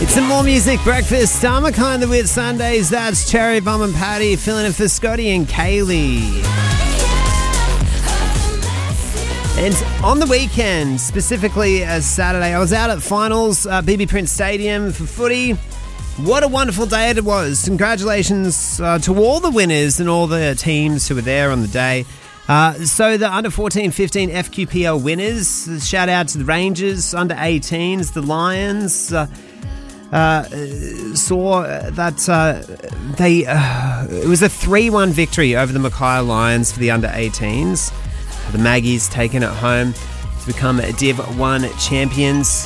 Some more music breakfast. Star Mackay and the Whit Sundays. That's Cherry Bomb and Patty filling in for Scotty and Kaylee. And on the weekend, specifically as Saturday, I was out at finals at BB Prince Stadium for footy. What a wonderful day it was. Congratulations to all the winners and all the teams who were there on the day. So the under 14-15 FQPL winners, shout out to the Rangers, under 18s, the Lions, saw that it was a 3-1 victory over the Mackay Lions for the under 18s. The Maggies taking it home to become Div 1 champions.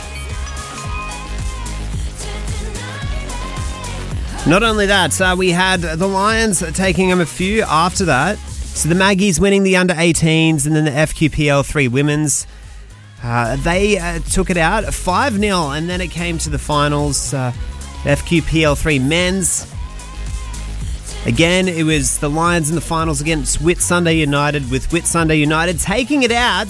Not only that, we had the Lions taking them a few after that. So the Maggies winning the under 18s and then the FQPL 3 women's. They took it out 5-0 and then it came to the finals. FQPL 3 men's. Again, it was the Lions in the finals against Whitsunday United, with Whitsunday United taking it out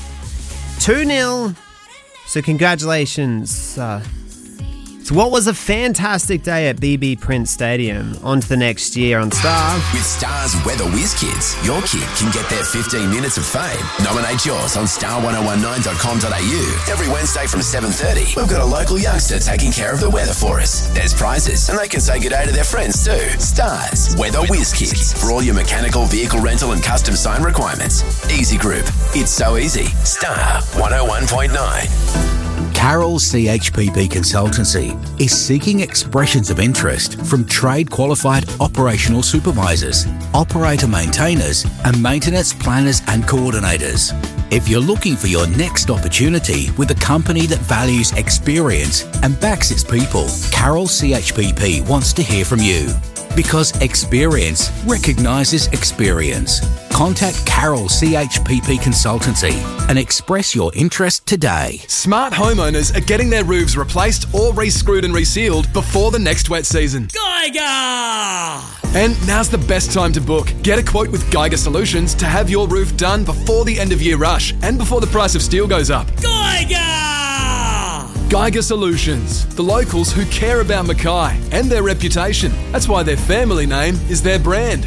2-0. So congratulations. So what was a fantastic day at BB Prince Stadium. On to the next year on Star. With Star's Weather Whiz Kids, your kid can get their 15 minutes of fame. Nominate yours on star1019.com.au. Every Wednesday from 7:30, we've got a local youngster taking care of the weather for us. There's prizes and they can say good day to their friends too. Star's Weather Whiz Kids. For all your mechanical, vehicle rental and custom sign requirements. Easy Group. It's so easy. Star 101.9. Carroll CHPP Consultancy is seeking expressions of interest from trade-qualified operational supervisors, operator maintainers and maintenance planners and coordinators. If you're looking for your next opportunity with a company that values experience and backs its people, Carroll CHPP wants to hear from you. Because experience recognises experience. Contact Carroll CHPP Consultancy and express your interest today. Smart homeowners are getting their roofs replaced or re-screwed and resealed before the next wet season. Geiger! And now's the best time to book. Get a quote with Geiger Solutions to have your roof done before the end of year rush and before the price of steel goes up. Geiger! Geiger Solutions, the locals who care about Mackay and their reputation. That's why their family name is their brand.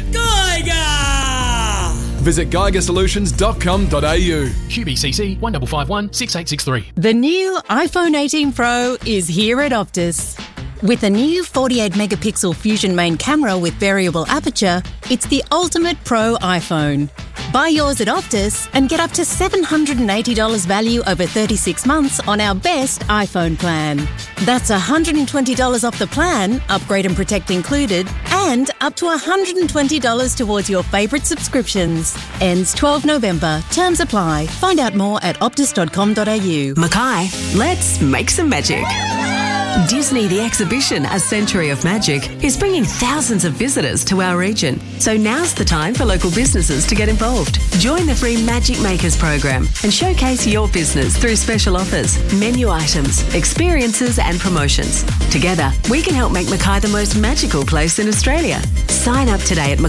Geiger! Visit geigersolutions.com.au. QBCC 1551 6863. The new iPhone 18 Pro is here at Optus. With a new 48-megapixel Fusion main camera with variable aperture, it's the ultimate pro iPhone. Buy yours at Optus and get up to $780 value over 36 months on our best iPhone plan. That's $120 off the plan, upgrade and protect included, and up to $120 towards your favourite subscriptions. Ends 12 November. Terms apply. Find out more at optus.com.au. Mackay, let's make some magic. Disney The Exhibition, A Century of Magic, is bringing thousands of visitors to our region. So now's the time for local businesses to get involved. Join the free Magic Makers program and showcase your business through special offers, menu items, experiences and promotions. Together, we can help make Mackay the most magical place in Australia. Sign up today at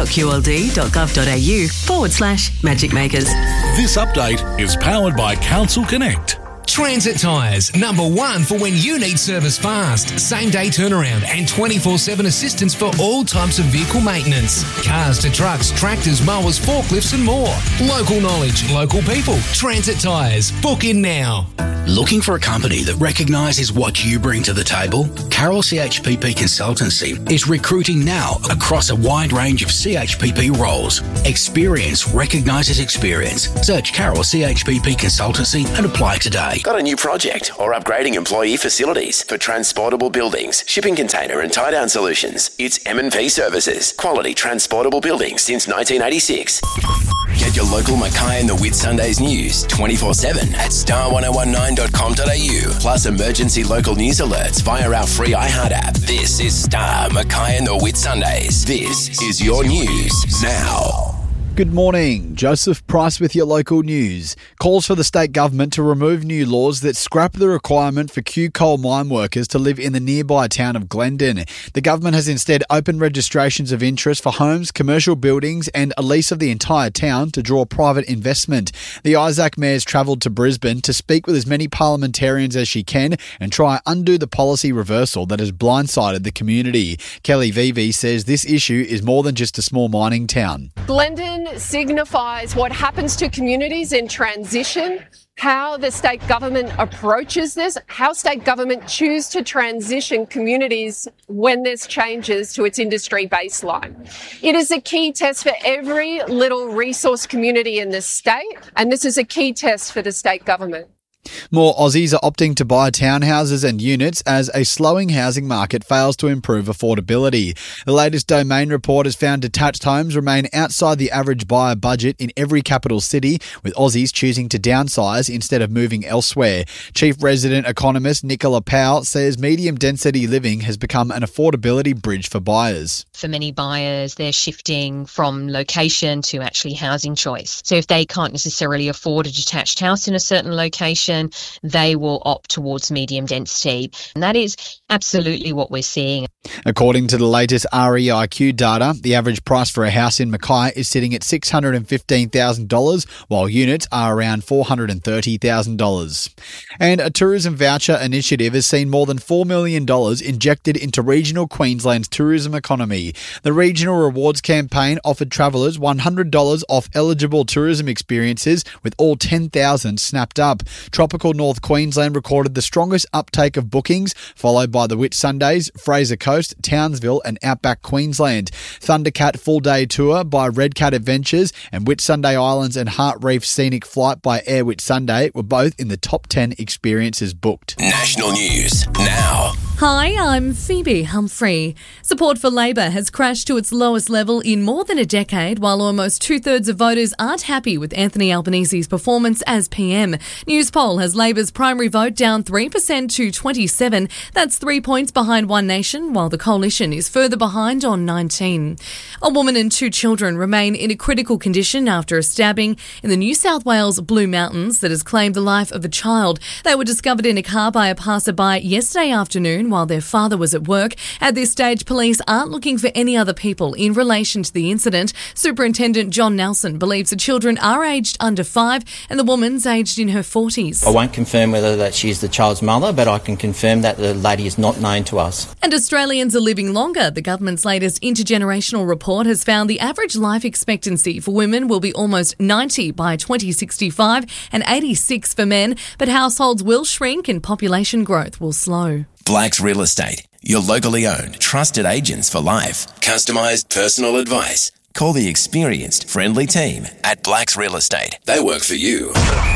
mackay.qld.gov.au/Magic Makers. This update is powered by Council Connect. Transit Tyres, number one for when you need service fast, same-day turnaround and 24/7 assistance for all types of vehicle maintenance. Cars to trucks, tractors, mowers, forklifts and more. Local knowledge, local people. Transit Tyres. Book in now. Looking for a company that recognises what you bring to the table? Carroll CHPP Consultancy is recruiting now across a wide range of CHPP roles. Experience recognises experience. Search Carroll CHPP Consultancy and apply today. Got a new project or upgrading employee facilities for transportable buildings, shipping container and tie-down solutions? It's M&P Services. Quality transportable buildings since 1986. Get your local Mackay and the Whitsundays news 24/7 at star1019.com.au. Plus emergency local news alerts via our free iHeart app. This is Star Mackay and the Whitsundays. This is your news now. Good morning. Joseph Price with your local news. Calls for the state government to remove new laws that scrap the requirement for Q coal mine workers to live in the nearby town of Glendon. The government has instead opened registrations of interest for homes, commercial buildings and a lease of the entire town to draw private investment. The Isaac Mayor's travelled to Brisbane to speak with as many parliamentarians as she can and try undo the policy reversal that has blindsided the community. Kelly Vivi says this issue is more than just a small mining town. Glendon signifies what happens to communities in transition, how the state government approaches this, how state government choose to transition communities when there's changes to its industry baseline. It is a key test for every little resource community in this state, and this is a key test for the state government. More Aussies are opting to buy townhouses and units as a slowing housing market fails to improve affordability. The latest Domain report has found detached homes remain outside the average buyer budget in every capital city, with Aussies choosing to downsize instead of moving elsewhere. Chief resident economist Nicola Powell says medium density living has become an affordability bridge for buyers. For many buyers, they're shifting from location to actually housing choice. So if they can't necessarily afford a detached house in a certain location, they will opt towards medium density. And that is absolutely what we're seeing. According to the latest REIQ data, the average price for a house in Mackay is sitting at $615,000, while units are around $430,000. And a tourism voucher initiative has seen more than $4 million injected into regional Queensland's tourism economy. The regional rewards campaign offered travellers $100 off eligible tourism experiences, with all 10,000 snapped up. Tropical North Queensland recorded the strongest uptake of bookings, followed by the Whitsundays, Fraser Coast, Townsville and Outback Queensland. Thundercat full-day tour by Redcat Adventures and Whitsunday Islands and Heart Reef Scenic Flight by Air Whitsunday were both in the top 10 experiences booked. National news now. Hi, I'm Phoebe Humphrey. Support for Labor has crashed to its lowest level in more than a decade, while almost two-thirds of voters aren't happy with Anthony Albanese's performance as PM. Newspoll has Labor's primary vote down 3% to 27. That's 3 points behind One Nation, while the coalition is further behind on 19. A woman and 2 children remain in a critical condition after a stabbing in the New South Wales Blue Mountains that has claimed the life of a child. They were discovered in a car by a passerby yesterday afternoon while their father was at work. At this stage, police aren't looking for any other people in relation to the incident. Superintendent John Nelson believes the children are aged under 5 and the woman's aged in her 40s. I won't confirm whether that she's the child's mother, but I can confirm that the lady is not known to us. And Australians are living longer. The government's latest intergenerational report has found the average life expectancy for women will be almost 90 by 2065 and 86 for men, but households will shrink and population growth will slow. Blacks Real Estate, your locally owned, trusted agents for life. Customised personal advice. Call the experienced, friendly team at Blacks Real Estate. They work for you.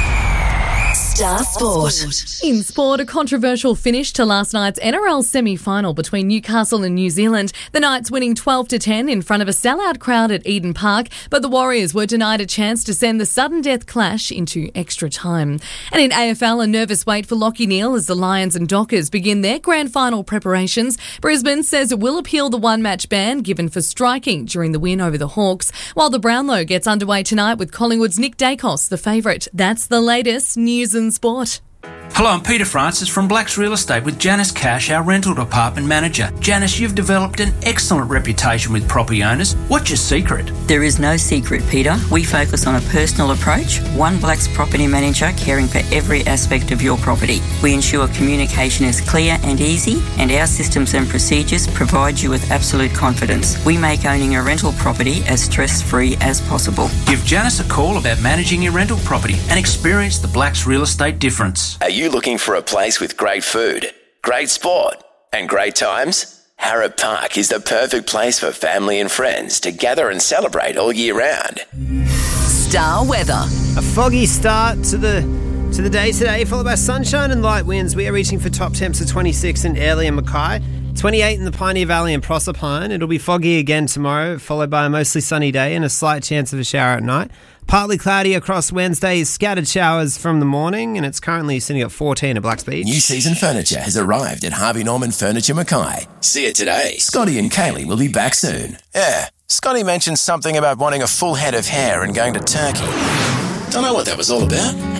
Star Sport. In sport, a controversial finish to last night's NRL semi-final between Newcastle and New Zealand. The Knights winning 12-10 in front of a sellout crowd at Eden Park, but the Warriors were denied a chance to send the sudden death clash into extra time. And in AFL, a nervous wait for Lachie Neale as the Lions and Dockers begin their grand final preparations. Brisbane says it will appeal the one-match ban given for striking during the win over the Hawks, while the Brownlow gets underway tonight with Collingwood's Nick Dacos, the favourite. That's the latest news and sport. Hello, I'm Peter Francis from Blacks Real Estate with Janice Cash, our rental department manager. Janice, you've developed an excellent reputation with property owners. What's your secret? There is no secret, Peter. We focus on a personal approach, one Blacks property manager caring for every aspect of your property. We ensure communication is clear and easy, and our systems and procedures provide you with absolute confidence. We make owning a rental property as stress-free as possible. Give Janice a call about managing your rental property and experience the Blacks Real Estate difference. Are you looking for a place with great food, great sport, and great times? Harrop Park is the perfect place for family and friends to gather and celebrate all year round. Star weather. A foggy start to the day today, followed by sunshine and light winds. We are reaching for top temps of 26 in Airlie and Mackay, 28 in the Pioneer Valley and Proserpine. It'll be foggy again tomorrow, followed by a mostly sunny day and a slight chance of a shower at night. Partly cloudy across Wednesday, scattered showers from the morning, and it's currently sitting at 14 at Blacks Beach. New season furniture has arrived at Harvey Norman Furniture Mackay. See it today. Scotty and Kaylee will be back soon. Yeah, Scotty mentioned something about wanting a full head of hair and going to Turkey. Don't know what that was all about.